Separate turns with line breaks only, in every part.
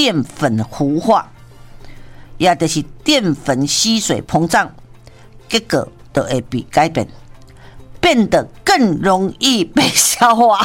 淀粉糊化，也就是淀粉吸水膨胀，结果就会被改变，变得更容易被消化。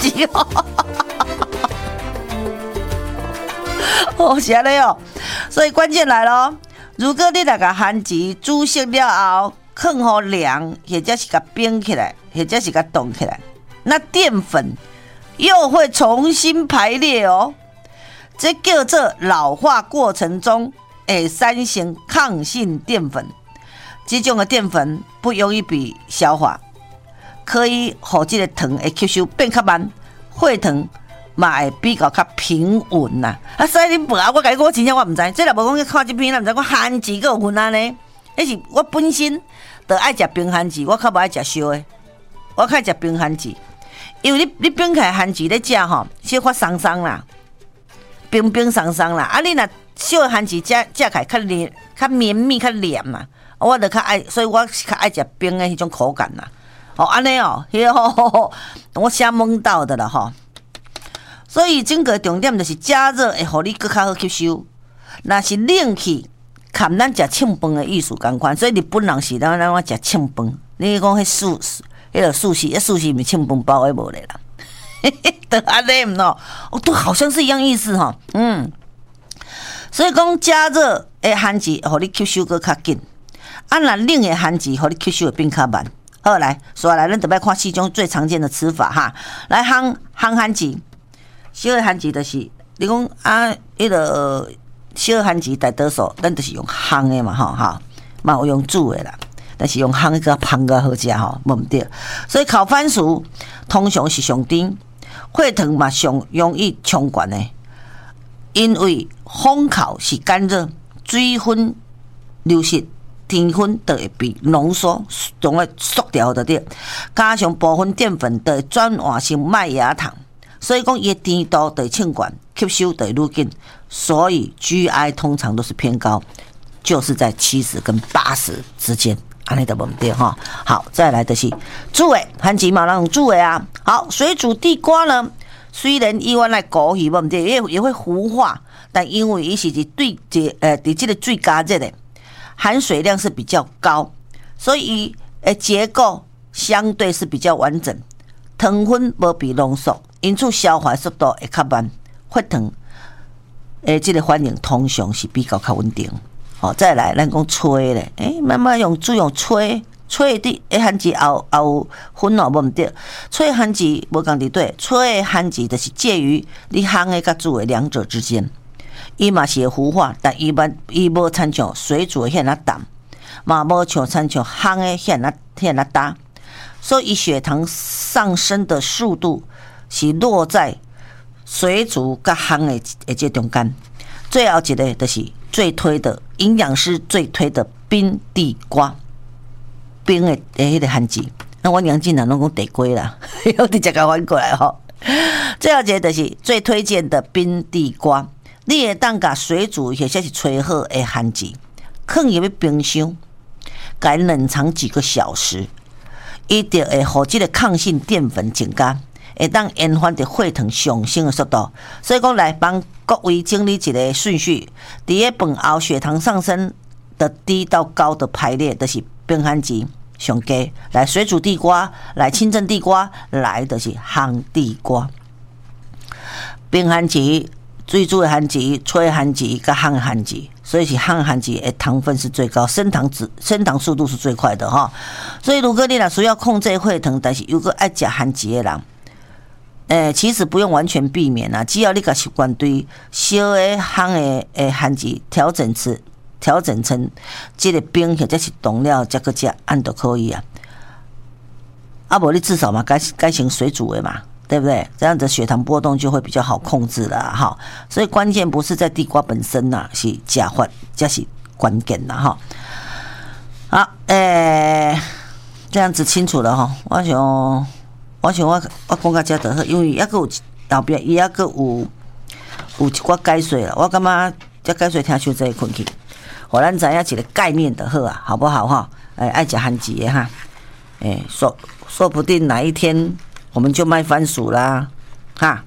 哦，是安尼哦，所以关键来咯。如果你来个番薯煮熟了后，放好凉，或者是给冰起来，或者是给冻起来，那淀粉又会重新排列哦。这叫做老化过程中会产生抗性淀粉。这种的淀粉不容易被消化，可以让这个糖会吸收变较慢，血糖嘛会比较平稳呐。所以你不啊，我跟你讲，我真正我唔知，这若无讲看这篇，唔知我番薯佮有分安尼。迄是我本身就爱食冰番薯，我较无爱食烧的，我较爱食冰番薯，因为你冰起来番薯咧食吼，小可松松啦，冰冰松松啦。啊，你若烧的番薯食起来较黏、较绵密、较黏嘛，我就较爱，所以我较爱食冰的迄种口感啦。哦，安尼哦，迄个我瞎蒙到的啦吼。所以整个重点就是加热会互你更较好吸收。若是冷去，看咱食庆饭的意思同款。所以日本人是咱食庆饭，你讲迄素，迄个素食，素食毋是庆饭包的无咧啦。就安尼唔喏，哦，都好像是一样意思哈。所以讲加热的番薯，互你吸收更较紧。啊，若冷的番薯，互你吸收会变较慢。好，来，所以来，咱特别看4种最常见的吃法哈。来，烘番薯。小的番薯就是你讲啊，迄个小的番薯大多数咱就是用烘的嘛，哈，嘛有用煮的啦，但是用烘个芳个好食吼，无毋对。所以烤番薯通常是上甜，血糖嘛上容易冲悬的，因为烘烤是干热，水分流失，甜分就会被浓缩，总会缩掉的对。加上部分淀粉就会转换成麦芽糖。所以讲，伊的甜度就会称悬，吸收就会愈紧，所以 GI 通常都是偏高，就是在70跟80之间，安尼就无对哈。好，再来的是煮的番薯嘛，那种煮的啊。好，水煮地瓜呢，虽然伊原来高鱼无对，也会糊化，但因为伊是伫这个水加热的，含水量是比较高，所以结构相对是比较完整，糖分无被浓缩。因此消化速度会较慢，血糖这个反应通常是比较稳定。好，再来咱讲吹咧，慢慢用吹的番薯有分哦，无毋对。吹番薯无共伫对，吹番薯就是介于你烘的甲煮的两者之间。伊嘛是会糊化，但伊无亲像水煮的遐尔淡，嘛无像亲像烘的遐尔大，所以血糖上升的速度是落在水煮甲烘的这中间。最后一个就是最推的营养师最推的冰地瓜，冰的迄个番薯。那我娘竟然拢讲地瓜啦，我直接甲翻过来吼。最后一个就是最推荐的冰地瓜，你会当甲水煮或者是吹好的番薯，放入冰箱，甲冷藏几个小时，伊就会互这个抗性淀粉增加。会当延缓着血糖上升的速度，所以讲来帮各位整理一个顺序。伫个饭后血糖上升的低到高的排列，就是冰番薯上低，来水煮地瓜，来清蒸地瓜，来就是烘地瓜。冰番薯、水煮的番薯、吹番薯、甲烘番薯，所以是烘番薯的糖分是最高，升糖速度是最快的哈。所以如果你若需要控制血糖，但是又搁爱食番薯的人。其实不用完全避免啊，只要你甲习惯对烧的、烘的番薯调整成这个冰或者是冻了，再个食按都可以啊。啊，无你至少嘛改成水煮的嘛，对不对？这样子血糖波动就会比较好控制了哈。所以关键不是在地瓜本身呐，是食法才是关键啦哈。好，这样子清楚了哈。我想我讲到这就好，因为还佫有后壁伊还佫有一寡解说啦。我感觉这解说听伤济困去，互咱知影一个概念就好啊，好不好哈？爱食番薯的哈，说不定哪一天我们就卖番薯啦，哈。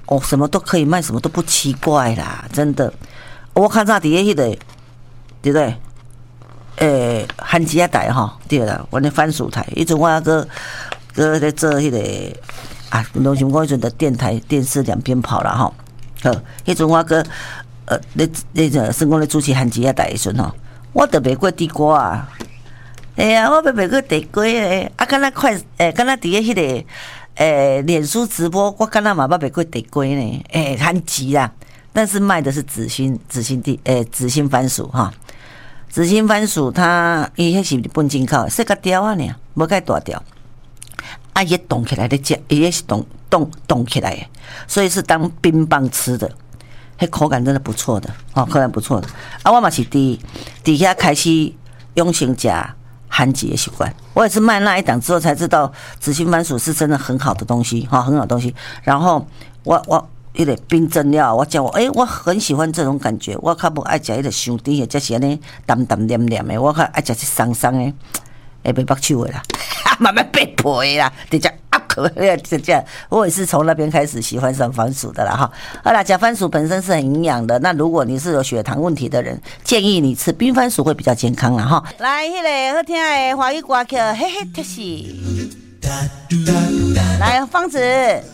哦，什么都可以卖，什么都不奇怪啦，真的。我看到底下迄个，对不对？番薯台哈，对啦，阮的番薯台，以前我搁咧做迄个啊，拢想讲以前的电台、电视两边跑啦吼。好，以前我搁咧算讲咧主持番薯台的时阵吼，我都卖过地瓜啊。哎呀，我卖过地瓜诶，啊，敢若敢若伫迄个脸书直播，我敢若嘛卖过地瓜呢，番薯啦。但是卖的是紫心番薯哈，紫心番薯它伊迄是日本进口，细个条啊呢，无介大条，啊伊冻起来的食，伊是冻起来的，所以是当冰棒吃的，迄口感真的不错的，哦，口感不错的。啊，我嘛是底下开始养成食番薯的习惯，我也是卖那一档之后才知道紫心番薯是真的很好的东西，哈，很好的东西。然后我。迄个冰镇了，我讲我很喜欢这种感觉，我较无爱食迄个伤甜的，则是安尼淡淡黏黏的，我较爱食是松松的，会袂目手的啦，慢慢被皮啦，直接直接，我也是从那边开始喜欢上番薯的啦哈。好啦，讲番薯本身是很营养的，那如果你是有血糖问题的人，建议你吃冰番薯会比较健康啦哈。来，迄个好听的华语歌曲，嘿嘿，特是，来，方子。